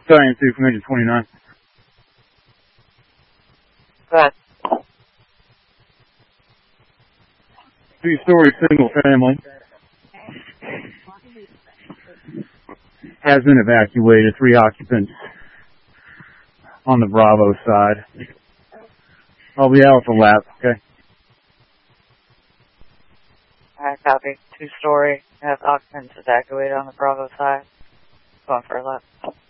Science 2 from Agent 29. Go ahead. 2-story single family. Has been evacuated. 3 occupants on the Bravo side. I'll be out with the lap, okay? Alright, copy. 2-story. Have occupants evacuated on the Bravo side. Going for a lap.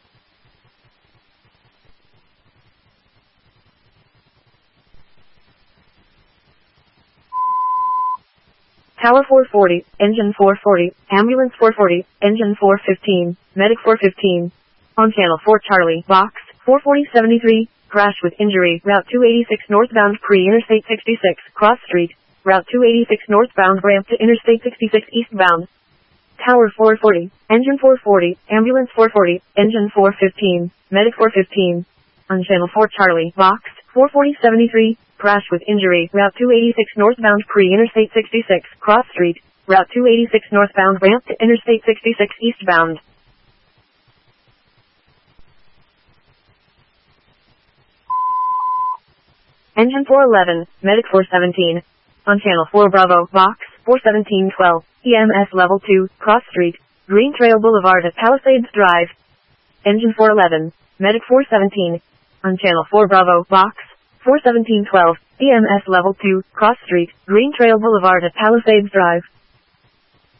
Tower 440, engine 440, ambulance 440, engine 415, medic 415. On channel 4 Charlie, box 44073, crash with injury, route 286 northbound pre-interstate 66, cross street, route 286 northbound ramp to interstate 66 eastbound. Tower 440, engine 440, ambulance 440, engine 415, medic 415. On channel 4 Charlie, box 44073, crash with injury, route 286 northbound pre-interstate 66, cross street, route 286 northbound ramp to interstate 66 eastbound. Engine 411, medic 417. On channel 4 Bravo, box 41712, EMS level 2, cross street, Green Trail Boulevard at Palisades Drive. Engine 411, medic 417. On channel 4 Bravo, box 41712, EMS level 2, cross street, Green Trail Boulevard at Palisades Drive.